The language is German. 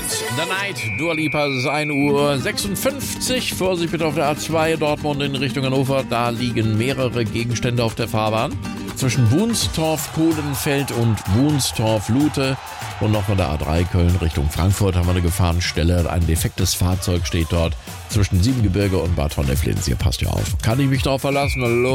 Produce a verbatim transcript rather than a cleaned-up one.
The Night, Dua Lipa, es ist ein Uhr sechsundfünfzig. Vorsicht bitte auf der A zwei Dortmund in Richtung Hannover. Da liegen mehrere Gegenstände auf der Fahrbahn. Zwischen Wunstorf-Kohlenfeld und Wunstorf-Lute. Und noch von der A drei Köln Richtung Frankfurt haben wir eine Gefahrenstelle. Ein defektes Fahrzeug steht dort zwischen Siebengebirge und Bad Honneflins. Hier passt ja auf. Kann ich mich drauf verlassen? Hallo?